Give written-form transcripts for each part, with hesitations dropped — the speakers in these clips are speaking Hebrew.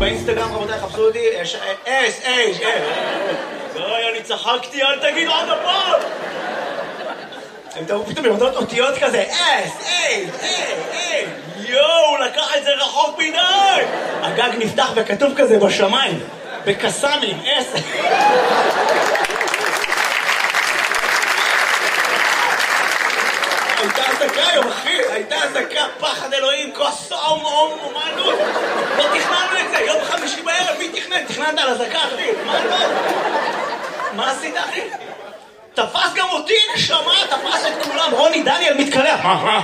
באינסטגרם, רבותיי, חפשו אותי, אוי, אני צחקתי, אל תגיד עוד הפעם! הם תראו פתאום יורדות אותיות כזה, יואו, הוא לקח את זה רחוק מדי! הגג נפתח וכתוב כזה בשמיים, בקסאמים, הייתה עסקה היום, אחי, הייתה עסקה, פחד אלוהים, כוס אומנות. לא תכננו את זה, יום חמישי בערב, מי תכנן? תכננת על עסקה, אחי, מה עשית, אחי? תפס גם אותי, נשמה, תפס את כולם, רוני דניאל מתקלח.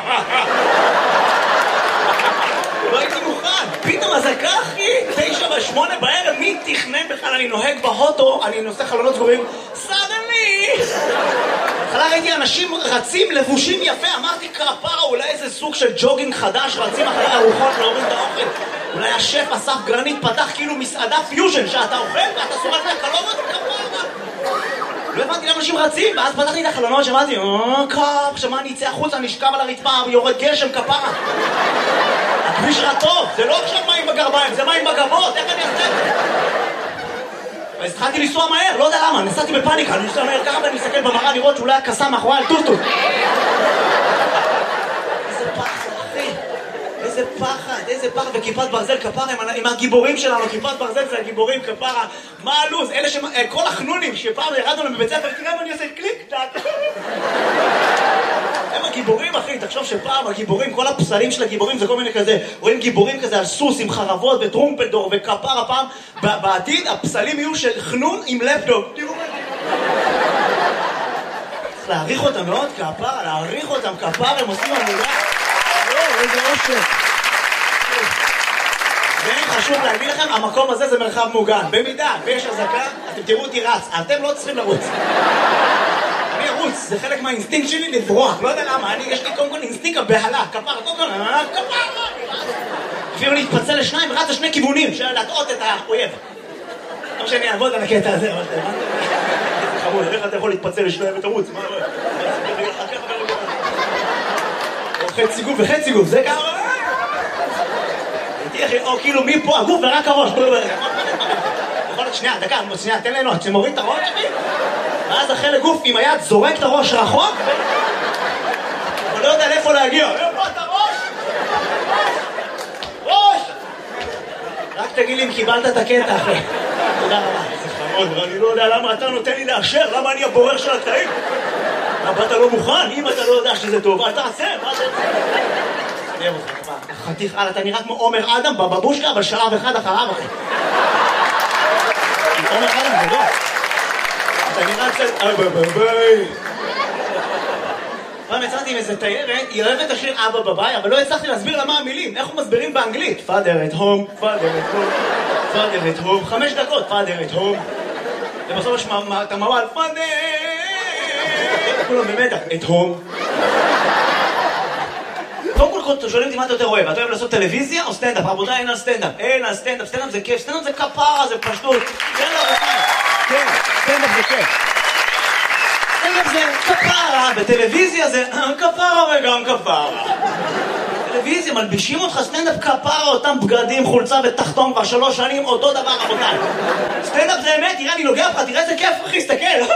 לא הייתי מוכן, פתאום עסקה, אחי, 9:08 בערב, מי תכנן בכלל? אני נוהג בהוטו, אני נושא חלונות סגורים, suddenly! בהתחלה ראיתי אנשים רצים לבושים יפה, אמרתי כפרה, אולי איזה סוג של ג'וגינג חדש, רצים אחרי ארוחות להוריד את האוכל. אולי השף אסף גרנית פתח כאילו מסעדה פיוז'ן, שאתה אוכל ואתה סורק מהחלונות כפרה. לא הבנתי למה אנשים רצים, ואז פתחתי את החלונות, שמעתי, שמה אני אצא החוצה, אני אשכב על הרצפה, יורד גשם כפרה. הכביש רע טוב, זה לא עכשיו מים בגרביים, זה מים בגבות, איך אני אעשה את זה? אז התחלתי לנסוע מהר, לא יודע למה, נסעתי בפאניקה, אני נוסע מהר ככה ואני מסתכל במראה לראות שאולי הקסם מאחורי על טוטוט. איזה פחד, אחי, איזה פחד, וכיפת ברזל כפרה עם הגיבורים שלנו, כיפת ברזל זה הגיבורים כפרה, מה הלו"ז? אלה כל החנונים שפעם ירדנו להם בבית ספר, תראה מה אני עושה קליק, הם הגיבורים, אחי, תחשוב שפעם הגיבורים, כל הפסלים של הגיבורים זה כל מיני כזה, רואים גיבורים כזה על סוס עם חרבות וטרומפלדור וכפרה פעם, בעתיד הפסלים יהיו של חנון עם לפטופ, תראו מה צריך להעריך אותם מאוד כפרה, להעריך אותם כפרה, הם עושים עבודה, איזה אושר. חשוב להגיד לכם, המקום הזה זה מרחב מוגן, במידה ויש הזקה, אתם תראו אותי רץ, אתם לא צריכים לרוץ. אני ארוץ, זה חלק מהאינסטינקט שלי לברוח, לא יודע למה, יש לי קודם כל אינסטינקט הבהלה, כפרה, אפילו להתפצל לשניים, רץ לשני כיוונים, של להטעות את האויב. לא שאני אעבוד על הקטע הזה, אבל זה חמוד, איך אתה יכול להתפצל לשניים ותרוץ? מה? חצי גוף וחצי גוף, זה כמה? או כאילו מפה הגוף ורק הראש. יכול להיות שנייה, דקה, תן לנו, שמוריד את הראש, ואז החלק גוף עם היד זורק את הראש רחוק, אבל לא יודע לאיפה להגיע. איפה את הראש? ראש! רק תגיד לי אם קיבלת את הקטע אחרי. תודה רבה. זה חמוד, אני לא יודע למה אתה נותן לי לאשר, למה אני הבורר של הקטעים? למה אתה לא מוכן? אם אתה לא יודע שזה טוב, אל תעשה, מה אתה רוצה? אני אוהב אותך, חתיך, אתה נראה כמו עומר אדם בבבושקה, אבל שלב אחד אחריו, אחי. עומר אדם זה לא. אתה נראה קצת... ביי. פעם יצאתי עם איזה תיירת, היא אוהבת את השיר אבא בביי, אבל לא הצלחתי להסביר לה מה המילים, איך הוא מסבירים באנגלית. Father at home, Father at home, Father at home, 5 דקות, Father at home. ובסוף יש את המוואל, Father! כולם במתח, at home. קודם כל שואלים אותי מה אתה יותר אוהב, אתה אוהב לעשות טלוויזיה או סטנדאפ? רבותיי, אין על סטנדאפ, סטנדאפ זה כיף, סטנדאפ זה כפרה, זה פשטות, כן, סטנדאפ זה כיף. סטנדאפ זה כפרה, בטלוויזיה זה כפרה וגם כפרה. טלוויזיה, מלבישים אותך סטנדאפ כפרה, אותם בגדים, חולצה ותחתום כבר 3 שנים, אותו דבר, רבותיי. סטנדאפ זה אמת, תראה, אני נוגע לך, תראה איזה כיף, אחי, סתכל.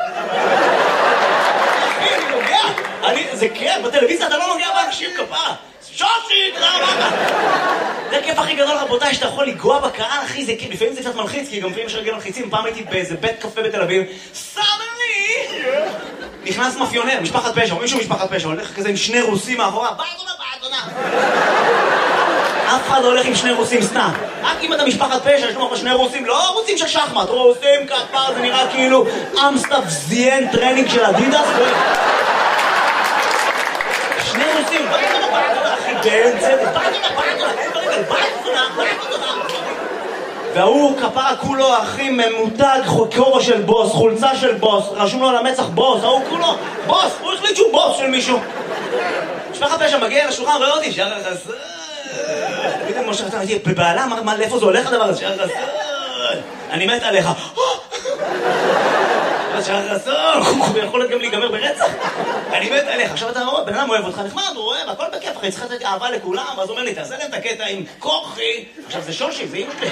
זה כיף, בטלוויזיה אתה לא נוגע באנשים כפרה. שושי, תודה רבה. זה הכיף הכי גדול, רבותיי, שאתה יכול לגוע בקהל, אחי, זה כיף. לפעמים זה קצת מלחיץ, כי גם לפעמים יש רגל מלחיצים. פעם הייתי באיזה בית קפה בתל אביב, suddenly נכנס מאפיונר, משפחת פשע, או מישהו משפחת פשע, הולך כזה עם 2 רוסים מאחורה, בעדונה. אף אחד לא הולך עם 2 רוסים סתם. רק אם אתה משפחת פשע, יש לנו 2 רוסים, לא רוסים של שחמט, רוסים כפר, זה נראה כאילו אמסטאפ זיין טרנינג של אדידס. 2 רוסים, בעדונה, אחי, באמצע, בעדונה. והוא כפרה כולו, אחי, ממותג, כובע של בוס, חולצה של בוס, רשום לו על המצח בוס, ההוא כולו, בוס, הוא החליט שהוא בוס של מישהו. משפחת פשע מגיע לשולחן, רואה אותי, שער החסר. תמיד כמו שאתה הייתי בבעלה, אמר, לאיפה זה הולך הדבר הזה? שער החסר. אני מת עליך. שחר חסון, הוא יכול גם להיגמר ברצח. אני מת עליך, עכשיו אתה אומר, בן אדם אוהב אותך, נחמד, הוא אוהב, הכל בכיף, אחי, צריך לתת אהבה לכולם, ואז הוא אומר לי, תעשה להם את הקטע עם כוחי. עכשיו זה שושי, זה אמא שלי.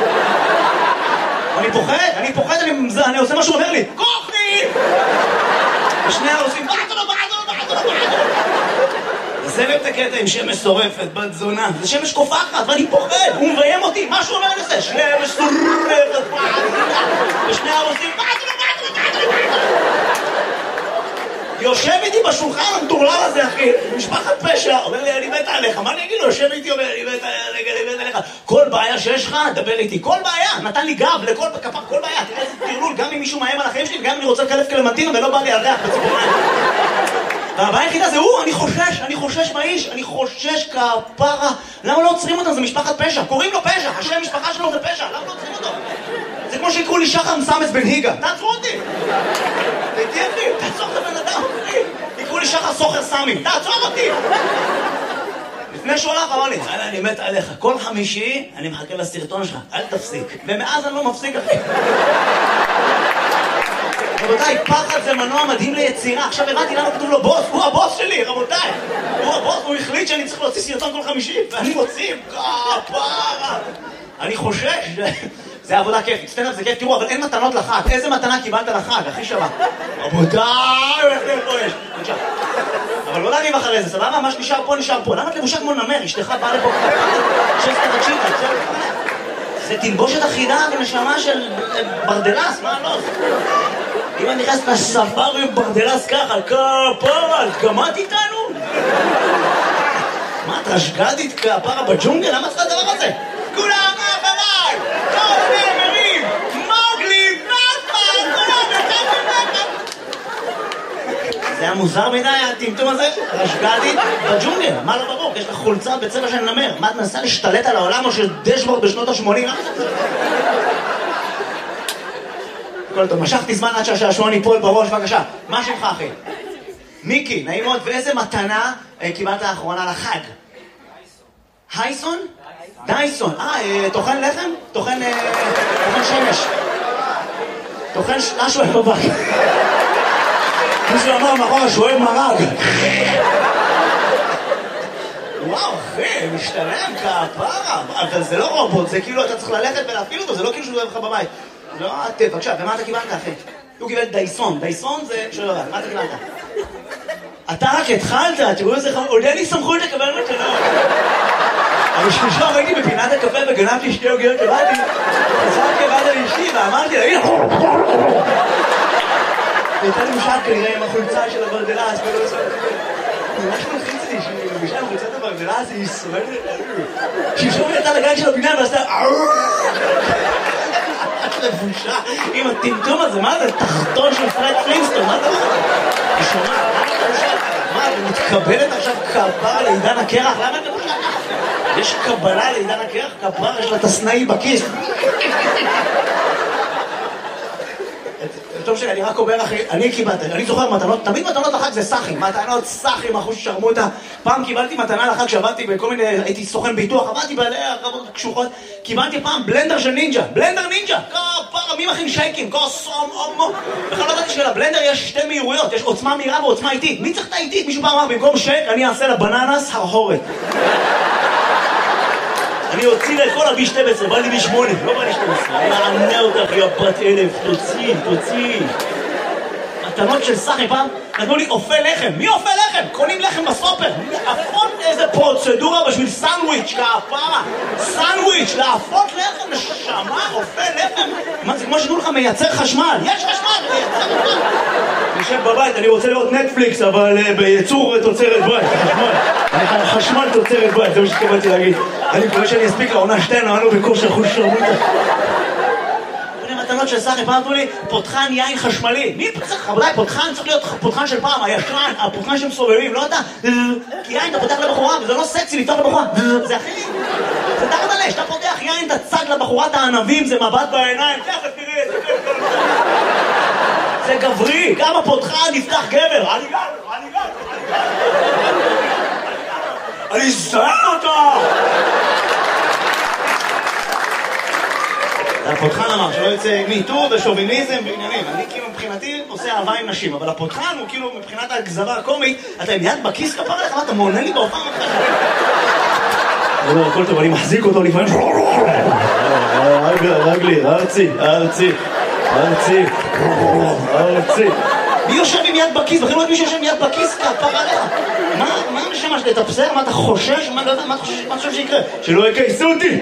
אני פוחד, אני עושה מה שהוא אומר לי, כוחי! ושנייה עושים, בעדו. זה להם את הקטע עם שמש שורפת, בת זונה, זה שמש קופחת, ואני פוחד, הוא מביים אותי, מה שהוא אומר לי זה, שמש שורפת, ושנייה עושים, בעדו. יושב איתי בשולחן המטורלל הזה, אחי, משפחת פשע, אומר לי, אני מת עליך, מה אני אגיד לו? יושב איתי, אומר, אני מת עליך, כל בעיה שיש לך, דבר איתי, כל בעיה, נתן לי גב לכל כפר, כל בעיה, תראה איזה תרלול, גם אם מישהו מאיים על החיים שלי, גם אם אני רוצה לקלף קלמנטינה ולא בא לי ירח בציפורניים. והבעיה היחידה זה הוא, אני חושש מהאיש, אני חושש כפרה, למה לא עוצרים אותם? זה משפחת פשע, קוראים לו פשע, השם משפחה שלו זה פשע, למה לא עוצרים אותו? זה כמו שיקראו לי שחר מסמס בן היגה, תעצרו אותי! תהייתי אחי, תעצור את הבן אדם, אחי! יקראו לי שחר סוחר סמי, תעצור אותי! לפני שהוא הלך אמר לי, אני מת עליך, כל חמישי אני מחכה לסרטון שלך, אל תפסיק. ומאז אני לא מפסיק, אחי. רבותיי, פחד זה מנוע מדהים ליצירה. עכשיו הבנתי למה כתוב לו בוס, הוא הבוס שלי, רבותיי. הוא הבוס, הוא החליט שאני צריך להוציא סרטון כל חמישי, ואני מוציא, כפרה. אני חושש, זה עבודה כיפית, סטנדאפ זה כיף, תראו, אבל אין מתנות לחג. איזה מתנה קיבלת לחג, הכי שווה? רבותיי, איך זה פה יש? בבקשה. אבל לא להריב אחרי זה, סבבה? מה שנשאר פה, נשאר פה. למה את לבושה כמו נמר? אשתך באה לפה שסטה תקשיבה, זה תלבושת אחידה ונשמה של ברדלס, מה לא? אם אני נכנס לספארי עם ברדלס ככה, כפרה, גמרת איתנו? מה, את רשגדית כפרה בג'ונגל? למה צריך הדבר הזה? כולם אחריי! כל הנאמרים! מוגלי, נטמן! כולם נטמן! זה היה מוזר מדי, הטמטום הזה? רשגדית בג'ונגל, מה לא ברור? יש לך חולצה בצבע של נמר. מה, את מנסה להשתלט על העולם או של דשבורד בשנות ה-80? כל טוב, משכתי זמן עד שהשעשועון ייפול בראש, בבקשה. מה שמך, אחי? מיקי, נעים מאוד. ואיזה מתנה קיבלת האחרונה לחג? הייסון? דייסון. טוחן לחם? טוחן שמש. טוחן משהו בבק. מישהו אמר מאחורה שהוא אוהב מרג. וואו, אחי, משתלם כפרה. אבל זה לא רובוט, זה כאילו אתה צריך ללכת ולהפעיל אותו, זה לא כאילו שהוא אוהב לך בבית. לא, בבקשה, ומה אתה קיבלת, אחי? הוא קיבל דייסון. דייסון זה... שלא יודע, מה אתה קיבלת? אתה רק התחלת, תראו איזה עוד אין לי סמכות לקבל מתנות. אבל שלשום הייתי בפינת הקפה וגנבתי שתי עוגיות לבאתי, חזרתי לבד על אשתי ואמרתי לה, הנה! הייתה לי משל כנראה עם החולצה של הברדלס, ולא עושה... ממש מלחיץ לי, שהיא מבישה עם חולצת הברדלס, היא ישראלית. שלשום הייתה לגן של הבניין ועשתה... לבושה עם הטמטום הזה, מה זה? תחתון של פרד פלינסטון, מה אתה אומר? היא שומעת, מה אתה מתקבלת עכשיו כפרה לעידן הקרח? למה אתה בושה? יש קבלה לעידן הקרח? כפרה, יש לה תסנאי בכיס. טוב שאני רק אומר אחי, אני קיבלתי, אני זוכר מתנות, תמיד מתנות לחג זה סחים, מתנות סחים, אחוז ששרמוטה. פעם קיבלתי מתנה לחג שעבדתי בכל מיני, הייתי סוכן ביטוח, עבדתי בעלי הרבות קשוחות, קיבלתי פעם בלנדר של נינג'ה, בלנדר נינג'ה, כפרה, מי מכין שייקים, כוסום, אומו. בכלל לא ידעתי שלבלנדר יש שתי מהירויות, יש עוצמה מהירה ועוצמה איטית. מי צריך את האיטית? מישהו פעם אמר, במקום שייק אני אעשה לבננס הרהורת. אני אוציא לה את כל ה-B12, בא לי B8, לא בא לי 12. אני מענה אותך, יא בת אלף, תוציא. מתנות של סחי פעם, נתנו לי אופה לחם. מי אופה לחם? קונים לחם בסופר. להפות איזה פרוצדורה בשביל סנדוויץ', כפרה. סנדוויץ', להפות לחם, נשמה, אופה לחם. מה, זה כמו שתנו לך מייצר חשמל. יש חשמל, מייצר חשמל. אני יושב בבית, אני רוצה לראות נטפליקס, אבל בייצור תוצרת בית, חשמל תוצרת בית, זה מה שתקבלתי להגיד. אני מקווה שאני אספיק לעונה שתינו, אנו בכושר חוש שרמוטה. מתנות של סחי, פעם אמרו לי, פותחן יין חשמלי. מי צריך? רבותיי, פותחן צריך להיות פותחן של פעם, הישן, הפותחן שמסובבים, לא אתה. כי יין אתה פותח לבחורה, וזה לא סקסי לפתוח לבחורה. זה הכי... זה תחת עלי, שאתה פותח יין, אתה צד לבחורת הענבים, זה מבט בעיניים. תראה, זה גברי, גם הפותחן נפתח גבר. אני זהר אותה! הפותחן אמר שלא יוצא מיטור ושוביניזם ועניינים. אני כאילו מבחינתי עושה אהבה עם נשים, אבל הפותחן הוא כאילו מבחינת הגזרה הקומית, אתה עם יד בכיס כפר לך, מה אתה מעונה לי בהופעה מחדש? אני אומר, הכל טוב, אני מחזיק אותו לפעמים. רגלי, ארצי. מי יושב עם יד בכיס? בכלל לא יודע מי שיושב עם יד בכיס כפר עליך. מה משמש לתפסר? מה אתה חושש? מה אתה חושב שיקרה? שלא יקייסו אותי!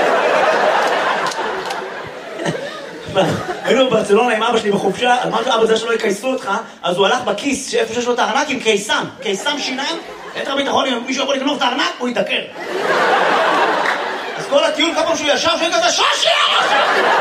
היינו בברצלונה עם אבא שלי בחופשה, אמרתי אבא זה שלא יקייסו אותך, אז הוא הלך בכיס שאיפה שיש לו את הארנק עם קיסם שיניים, את הביטחון, אם מישהו יכול לגנוב את הארנק, הוא יתקר. אז כל הטיול, כל פעם שהוא ישב, שהוא כזה, שושי!